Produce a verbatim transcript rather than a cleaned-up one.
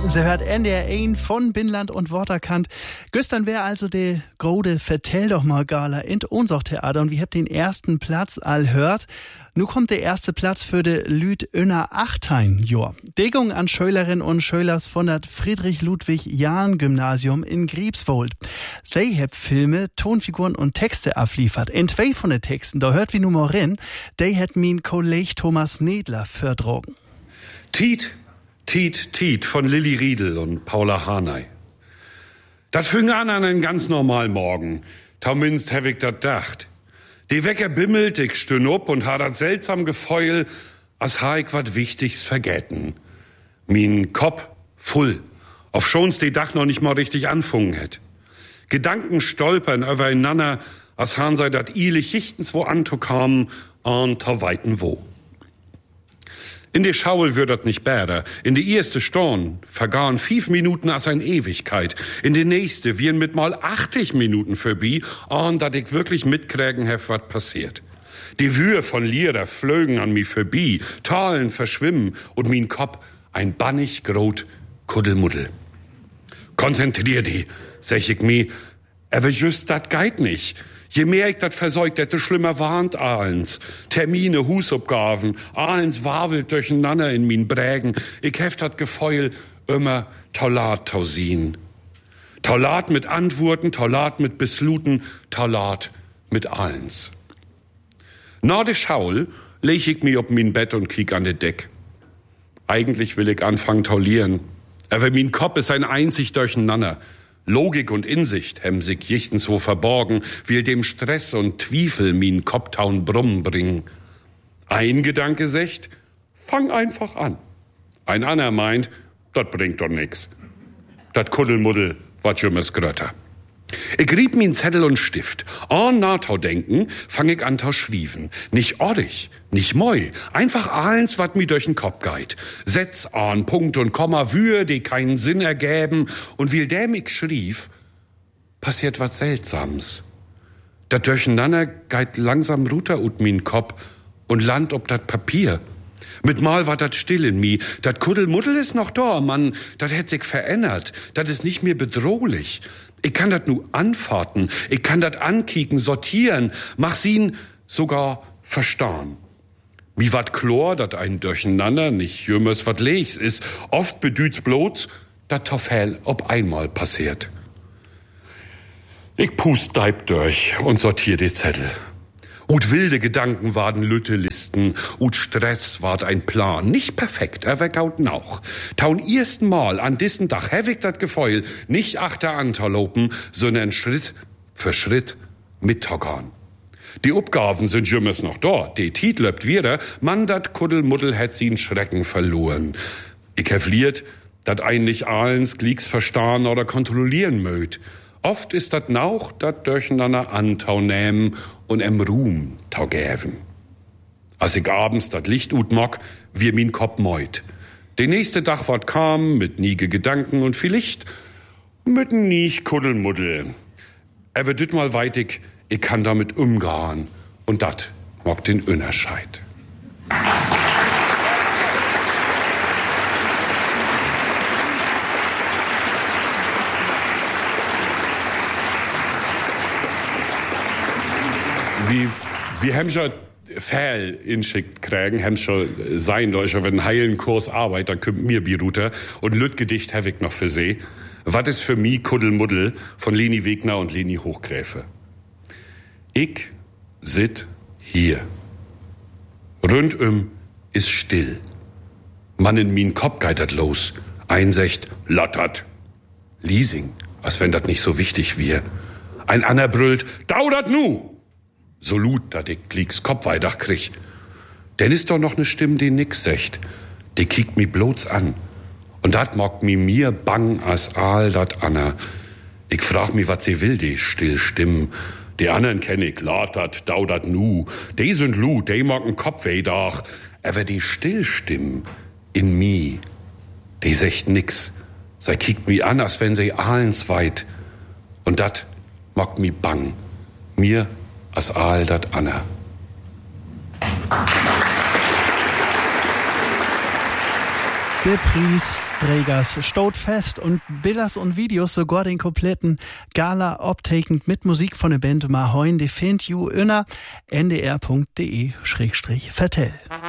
Sie hört N D R eins von Binnenland und Waterkant. Gestern wäre also die Grode Vertell doch mal Gala in unser Theater und wir habt den ersten Platz all hört. Nu kommt der erste Platz für de Lüd Önner Achtein, Jor. Degung an Schülerinnen und Schülers von der Friedrich-Ludwig-Jahn-Gymnasium in Griebswold. Sie heb Filme, Tonfiguren und Texte abliefert. In zwei von den Texten, da hört wie Nummer rein, die hat min Kollege Thomas Nedler verdrogen. Tiet, Tiet, Tiet von Lilly Riedel und Paula Haney. Dat fing an an einen ganz normalen Morgen. Tauminst hab ich dat dacht. Die Wecker bimmelt, ich stön up und ha dat seltsam Gefeul, als ha ich wat Wichtigs vergessen. Min Kopf voll, auf schon's die Dach noch nicht mal richtig anfungen hätt. Gedanken stolpern übereinander, als han sei dat ile Chichtens wo antokamen, an ta weiten wo. In die Schaul wird dat nicht bäder. In die erste Storn vergahen fünf Minuten als ein Ewigkeit. In die nächste wiren mit mal achtzig Minuten vorbei, an dat ich wirklich mitkrägen hef, wat passiert. Die Wühe von Lieder flögen an mi vorbei, Talen verschwimmen und min Kopf ein bannig grot Kuddelmuddel. Konzentrier die, sech ich mi, aber just dat geit nicht. Je mehr ich dat versäugt hätte, schlimmer warnt Ahlens. Termine, Husabgaben, Ahlens wabelt durcheinander in min Brägen. Ich heft dat Gefeul immer Taulat tausin. Taulat mit Antworten, Taulat mit Besluten, Taulat mit Ahlens. Na de Schaul leg ich mi ob min Bett und kiek an de Deck. Eigentlich will ich anfangen taulieren, aber min Kopf ist ein einzig Durcheinander. Logik und Insicht hem sich jichtens wo verborgen, will dem Stress und Twiefel min Kopftaun Brummen bringen. Ein Gedanke secht, fang einfach an. Ein anderer meint, dat bringt doch nix. Dat Kuddelmuddel wat jümmes Grötter. Ich rieb min Zettel und Stift. An Natau denken, fang ich an tau schrieven. Nicht ordig, nicht moi, einfach ahlens, wat mi durch'n Kopf geit. Setz an Punkt und Komma, Wühe, die keinen Sinn ergäben. Und wie dem ich schrief, passiert wat Seltsams. Dat Durcheinander geit langsam runter ut min Kopf und land ob dat Papier. Mit mal war dat still in mi. Dat Kuddelmuddel ist noch da, Mann. Dat hätt sich verändert. Dat ist nicht mehr bedrohlich. Ich kann dat nu antworten, ich kann dat ankicken, sortieren, mach sie'n sogar verstahn. Wie wat Chlor, dat ein Durcheinander, nicht jümmers wat Leichs ist, oft bedüht's bloß, dat Toffel ob einmal passiert. Ich pust deib durch und sortier die Zettel. Ut wilde Gedanken waren Lüttelisten, ut Stress ward ein Plan. Nicht perfekt, er vergaut noch. Taun ersten Mal an diesen Dach hewig dat Gefeul, nicht achter Anterlopen, sondern Schritt für Schritt mittockern. Die Uppgaven sind jümmers noch dort, die Tiet löbt wieder, man dat Kuddelmuddel hätt sie'n Schrecken verloren. Ich hevliert, dat ein nicht ahlens Glicks verstahn oder kontrollieren mögt. Oft ist dat Nauch, dat durcheinander antau nähmen und em Ruhm tau gäven. Als ich abends dat Licht ut mock, wir min Kopf meut. De nächste Dach ward kam, mit niege Gedanken und vielleicht mit nicht Kuddelmuddel. Er wird düt mal weitig, ich kann damit umgehen und dat mock den Önnerscheid. Wie, wie haben schon Fäll inschickt kriegen, haben schon sein Leute, wenn ein heilen Kurs arbeitet, dann kommt mir Biruter und Lütgedicht habe ich noch für sie. Was ist für mich Kuddelmuddel von Leni Wegner und Leni Hochgräfe? Ich sit hier. Rundum ist still. Man in min Kopf geitert los. Einsecht, lottert. Leasing, als wenn das nicht so wichtig wär. Ein Anner brüllt, daudert nu! So lut, dat ich Glicks Kopf weidach krieg. Denn ist doch noch ne Stimme, die nix secht. Die kickt mi bloß an. Und dat mockt mi mir bang as all dat Anna. Ich frag mi, wat sie will, die still Stimmen. Die anderen kenn ich, latert, daudert nu. Die sind lut, die mocken Kopf weidach. Aber die still Stimmen in mi, die secht nix. Sie kickt mi an, als wenn sie ahlens weit. Und dat mockt mi bang. Mir as all dat Anna. Der Preisträgers steht fest und Billers und Videos sogar den kompletten Gala obtekend mit Musik von der Band Mahoin, die findet you inner n d r punkt d e schrägstrich vertell.